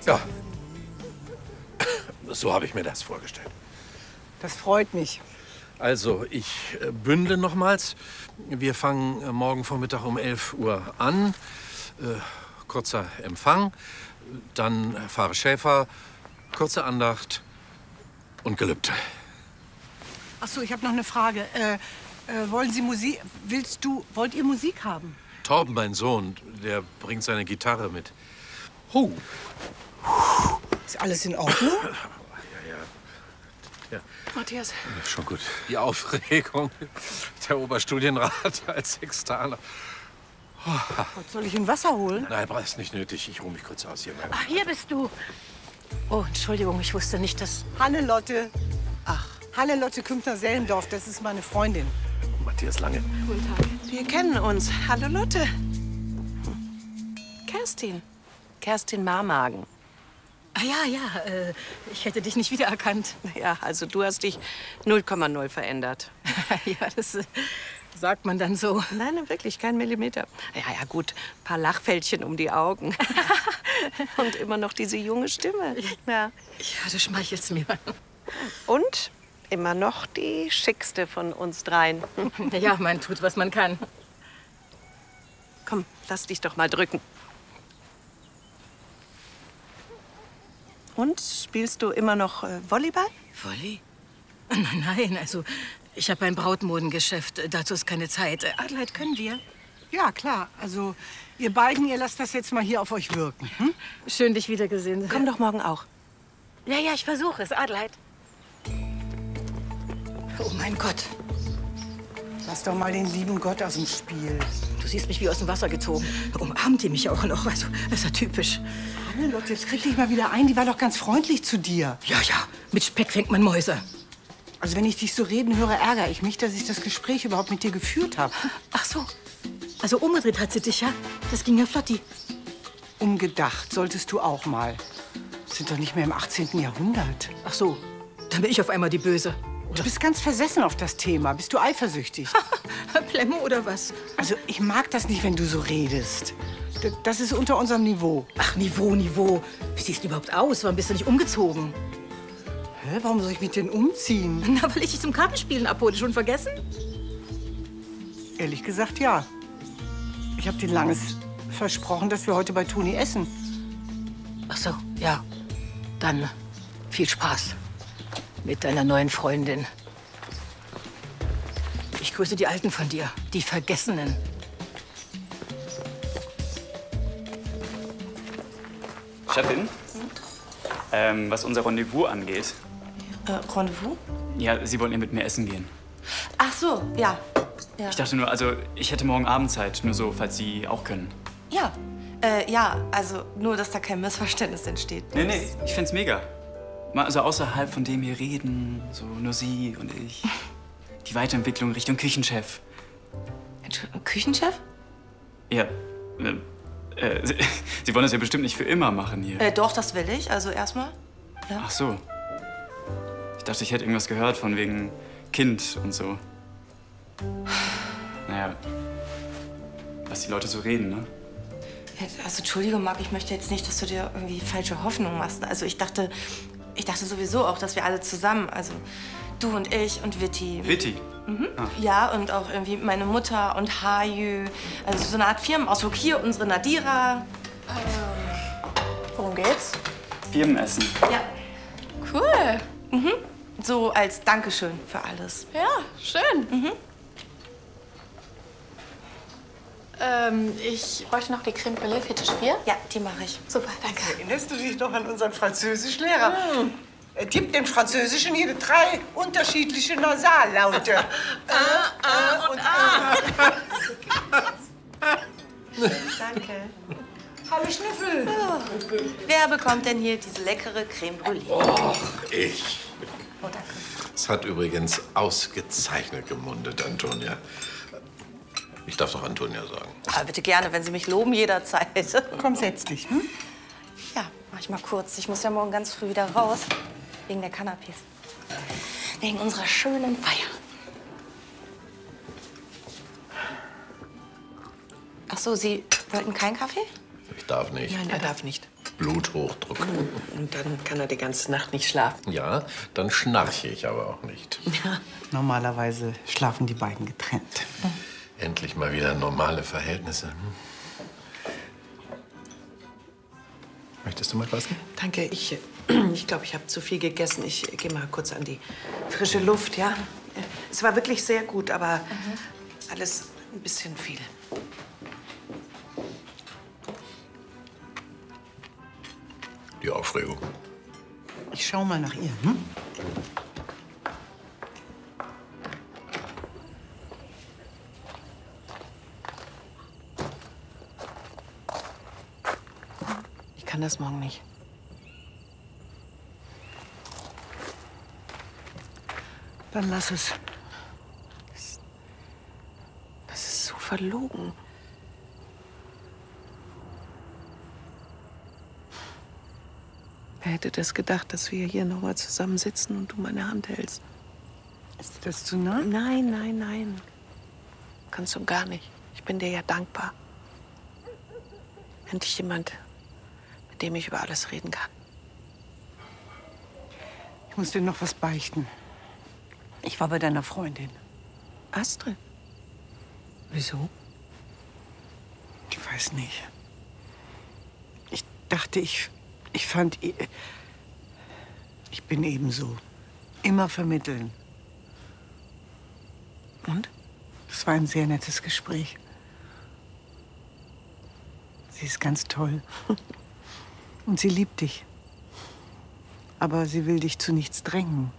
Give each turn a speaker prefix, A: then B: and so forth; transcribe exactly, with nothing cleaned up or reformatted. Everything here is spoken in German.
A: Ja. So habe ich mir das vorgestellt.
B: Das freut mich.
A: Also, ich äh, bündle nochmals. Wir fangen äh, morgen Vormittag um elf Uhr an. Äh, kurzer Empfang. Dann äh, Pfarrer Schäfer, kurze Andacht und Gelübde.
B: Ach so, ich habe noch eine Frage. Äh, äh, wollen Sie Musik? Willst du? Wollt ihr Musik haben?
A: Torben, mein Sohn, der bringt seine Gitarre mit. Huh.
B: Ist alles in Ordnung?
A: Ja.
C: Matthias.
A: Ja, schon gut. Die Aufregung, der Oberstudienrat als Sextaner.
B: Was, soll ich ein Wasser holen?
A: Nein, ist nicht nötig. Ich ruhe mich kurz aus hier.
C: Ach, hier bist du. Oh, Entschuldigung, ich wusste nicht, dass...
B: Hannelotte. Ach, Hannelotte Kümpner-Sellendorf, das ist meine Freundin.
A: Matthias Lange.
C: Guten Tag. Wir kennen uns. Hallo, Lotte. Kerstin. Kerstin Marmagen.
D: Ah ja, ja, äh, ich hätte dich nicht wiedererkannt.
C: Ja, also du hast dich null Komma null verändert.
D: Ja, das äh, sagt man dann so.
C: Nein, wirklich, kein Millimeter. Ja, ja, gut, ein paar Lachfältchen um die Augen. Und immer noch diese junge Stimme. Ja.
D: Ja, du schmeichelst mir.
C: Und immer noch die schickste von uns dreien.
D: Ja, man tut, was man kann.
C: Komm, lass dich doch mal drücken. Und spielst du immer noch äh, Volleyball?
D: Volley? Nein, nein, also ich habe ein Brautmodengeschäft. Dazu ist keine Zeit. Äh, Adelheid, können wir?
B: Ja, klar. Also, ihr beiden, ihr lasst das jetzt mal hier auf euch wirken. Hm?
D: Schön, dich wiedergesehen.
C: Komm doch morgen auch.
D: Ja, ja, ich versuche es. Adelheid. Oh mein Gott.
B: Lass doch mal den lieben Gott aus dem Spiel.
D: Du siehst mich wie aus dem Wasser gezogen. Umarmt die mich auch noch. Also, das ist ja typisch.
B: Hannelotte, jetzt krieg dich mal wieder ein. Die war doch ganz freundlich zu dir.
D: Ja, ja. Mit Speck fängt man Mäuse.
B: Also, wenn ich dich so reden höre, ärgere ich mich, dass ich das Gespräch überhaupt mit dir geführt habe.
D: Ach so. Also umgedreht hat sie dich, ja? Das ging ja flotti.
B: Umgedacht solltest du auch mal. Wir sind doch nicht mehr im achtzehnten Jahrhundert.
D: Ach so. Dann bin ich auf einmal die Böse.
B: Du bist ganz versessen auf das Thema. Bist du eifersüchtig?
D: Plemme oder was?
B: Also, ich mag das nicht, wenn du so redest. D- Das ist unter unserem Niveau.
D: Ach, Niveau, Niveau. Wie siehst du überhaupt aus? Warum bist du nicht umgezogen?
B: Hä, warum soll ich mich denn umziehen?
D: Na, weil ich dich zum Kartenspielen abhole. Schon vergessen?
B: Ehrlich gesagt, ja. Ich habe dir Langes versprochen, dass wir heute bei Toni essen.
D: Ach so, ja. Dann viel Spaß mit deiner neuen Freundin. Ich grüße die Alten von dir, die Vergessenen.
E: Chefin, ähm, was unser Rendezvous angeht.
F: Äh, Rendezvous?
E: Ja, Sie wollten ja mit mir essen gehen.
F: Ach so, ja. ja.
E: Ich dachte nur, also ich hätte morgen Abend Zeit, nur so, falls Sie auch können.
F: Ja. Äh, ja, also nur, dass da kein Missverständnis entsteht.
E: Nee, nee, ich find's mega. Mal also außerhalb von dem hier reden, so nur Sie und ich. Die Weiterentwicklung Richtung Küchenchef.
F: Entschuldigung, Küchenchef?
E: Ja, äh, äh, Sie, Sie wollen das ja bestimmt nicht für immer machen hier.
F: Äh, doch, das will ich. Also erstmal. Ja.
E: Ach so. Ich dachte, ich hätte irgendwas gehört von wegen Kind und so. Naja, was die Leute so reden, ne?
F: Also Entschuldigung, Marc, ich möchte jetzt nicht, dass du dir irgendwie falsche Hoffnung machst. Also ich dachte, ich dachte sowieso auch, dass wir alle zusammen, also du und ich und Vitti.
E: Vitti?
F: Mhm.
E: Ah.
F: Ja, und auch irgendwie meine Mutter und Hajü. Also so eine Art Firmenausflug. Hier unsere Nadira.
G: Worum geht's?
E: Firmenessen.
F: Ja.
G: Cool.
F: Mhm. So als Dankeschön für alles.
G: Ja, schön.
F: Mhm.
G: Ähm, ich bräuchte noch die Creme Brûlée für Tisch vier.
F: Ja, die mache ich.
G: Super, danke.
B: Erinnerst du dich noch an unseren Französischlehrer? Er gibt dem Französischen jede drei unterschiedliche Nasallaute. Ä, Ä und A.
F: Danke.
B: Hallo Schnüffel.
F: So. Wer bekommt denn hier diese leckere Creme Brûlée?
A: Och, ich.
F: Oh, danke.
A: Es hat übrigens ausgezeichnet gemundet, Antonia. Ich darf doch Antonia sagen.
F: Ah, bitte gerne, wenn Sie mich loben, jederzeit.
B: Komm, setz dich. Hm?
F: Ja, mach ich mal kurz. Ich muss ja morgen ganz früh wieder raus. Wegen der Canapés. Wegen unserer schönen Feier. Ach so, Sie wollten keinen Kaffee?
A: Ich darf nicht.
C: Nein, er darf nicht.
A: Bluthochdruck.
C: Und dann kann er die ganze Nacht nicht schlafen.
A: Ja, dann schnarche ich aber auch nicht.
B: Normalerweise schlafen die beiden getrennt.
A: Endlich mal wieder normale Verhältnisse. Hm? Möchtest du mal was?
C: Danke, ich ich glaube, ich habe zu viel gegessen. Ich gehe mal kurz an die frische Luft, ja? Es war wirklich sehr gut, aber alles ein bisschen viel.
A: Die Aufregung.
B: Ich schau mal nach ihr. Hm?
C: Ich kann das morgen nicht.
B: Dann lass es.
C: Das ist so verlogen. Wer hätte das gedacht, dass wir hier noch mal zusammen sitzen und du meine Hand hältst?
B: Ist dir das zu nah?
C: Nein, nein, nein. Kannst du gar nicht. Ich bin dir ja dankbar. Endlich jemand, mit dem ich über alles reden kann.
B: Ich muss dir noch was beichten. Ich war bei deiner Freundin.
C: Astrid? Wieso?
B: Ich weiß nicht. Ich dachte, ich, ich fand, i- ich bin ebenso. Immer vermitteln.
C: Und?
B: Das war ein sehr nettes Gespräch. Sie ist ganz toll. Und sie liebt dich. Aber sie will dich zu nichts drängen.